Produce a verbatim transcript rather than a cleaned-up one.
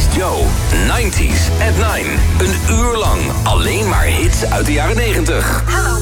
is Joe. nineties at nine. Een uur lang alleen maar hits uit de jaren negentig. Hello.